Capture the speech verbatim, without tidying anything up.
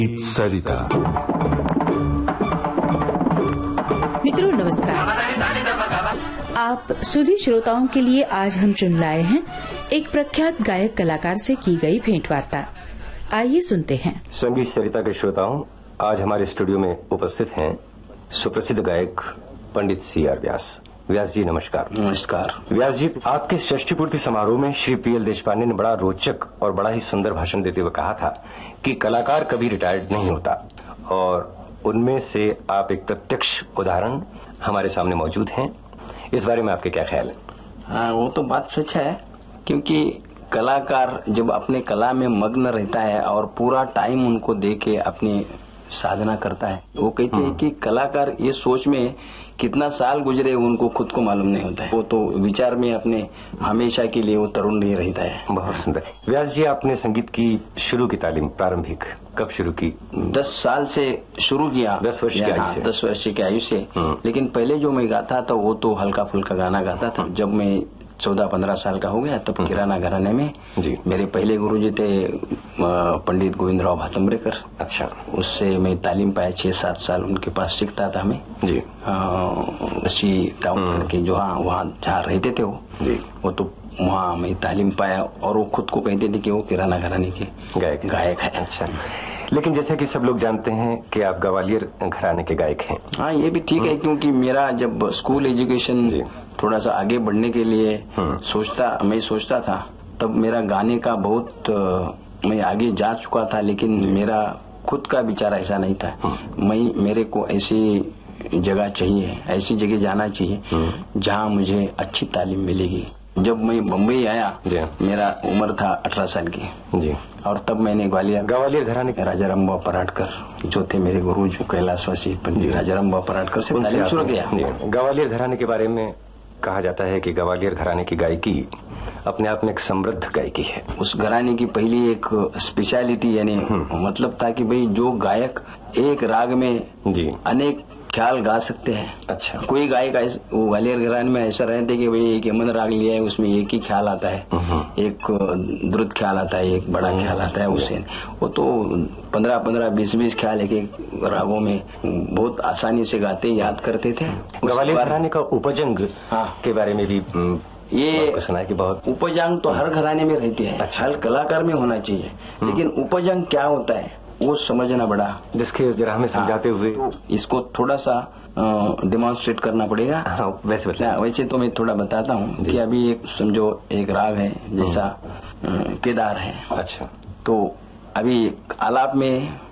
सरिता। मित्रों नमस्कार। आप सुधी श्रोताओं के लिए आज हम चुन लाए हैं एक प्रख्यात गायक कलाकार से की गई भेंटवार्ता। आइए सुनते हैं। संगीत सरिता के श्रोताओं, आज हमारे स्टूडियो में उपस्थित हैं सुप्रसिद्ध गायक पंडित सी आर व्यास। व्यास जी नमस्कार। नमस्कार। व्यास जी, आपके षष्ठी पूर्ति समारोह में श्री पी एल देशपांडे ने बड़ा रोचक और बड़ा ही सुंदर भाषण देते हुए कहा था कि कलाकार कभी रिटायर्ड नहीं होता, और उनमें से आप एक प्रत्यक्ष उदाहरण हमारे सामने मौजूद हैं। इस बारे में आपके क्या ख्याल है? हाँ, वो तो बात सच है, क्योंकि कलाकार जब अपने कला में मग्न रहता है और पूरा टाइम उनको दे के अपनी साधना करता है, वो कहते हैं कि कलाकार ये सोच में कितना साल गुजरे उनको खुद को मालूम नहीं होता है। वो तो विचार में अपने हमेशा के लिए वो तरुण नहीं रहता है। बहुत सुंदर। व्यास जी, आपने संगीत की शुरू की तालीम प्रारंभिक कब शुरू की? दस साल से शुरू किया। दस वर्ष की आयु से? दस वर्ष की आयु से। लेकिन पहले जो मैं गाता था वो तो हल्का फुल्का गाना गाता था। जब मैं चौदह पंद्रह साल का हो गया तब किराना घराने में जी मेरे पहले गुरुजी थे पंडित गोविंदराव भातंब्रेकर। अच्छा। उससे मैं तालीम पाया, छह सात साल उनके पास सीखता था मैं जी। अस्सी टाउन करके जो हाँ वहाँ जहाँ रहते थे वो जी वो तो वहाँ मैं तालीम पाया, और वो खुद को कहते थे कि वो किराना घराने के गायक गायक है। अच्छा। लेकिन जैसा कि सब लोग जानते हैं कि आप ग्वालियर घराने के गायक हैं। हाँ, ये भी ठीक है, क्योंकि मेरा जब स्कूल एजुकेशन थोड़ा सा आगे बढ़ने के लिए सोचता मैं सोचता था, तब मेरा गाने का बहुत मैं आगे जा चुका था, लेकिन मेरा खुद का विचार ऐसा नहीं था। मैं मेरे को ऐसी जगह चाहिए, ऐसी जगह जाना चाहिए जहाँ मुझे अच्छी तालीम मिलेगी। जब मैं बम्बई आया मेरा उम्र था अठारह साल की जी, और तब मैंने ग्वालियर ग्वालियर घराने के राजा राम बाबा पराटकर जो थे मेरे गुरु, जो कैलाशवासी पंडित राजा राम बाबा पराटकर से तालीम शुरू किया। ग्वालियर घराने के बारे में कहा जाता है कि ग्वालियर घराने की गायकी अपने आप में एक समृद्ध गायकी है। उस घराने की पहली एक स्पेशलिटी यानी मतलब था कि भाई जो गायक एक राग में जी अनेक ख्याल गा सकते हैं। अच्छा। कोई गायक वो ग्वालियर घराने में ऐसा रहते कि भाई एक यमन राग लिया है, उसमें एक ही ख्याल आता है, एक द्रुत ख्याल आता है, एक बड़ा ख्याल आता है। उससे वो तो पंद्रह पंद्रह बीस बीस ख्याल एक एक रागों में बहुत आसानी से गाते याद करते थे। ग्वालियर घराने का उपजंग हाँ के बारे में भी ये सुना है कि बहुत उपजंग तो हर घराने में रहती है। अच्छा। हर कलाकार में होना चाहिए, लेकिन उपजंग क्या होता है वो समझना बड़ा, जिसके जरा हमें समझाते हुए तो इसको थोड़ा सा डिमॉन्स्ट्रेट करना पड़ेगा। हाँ, वैसे बता वैसे तो मैं थोड़ा बताता हूँ कि अभी एक समझो एक राग है जैसा केदार है। अच्छा। तो अभी आलाप में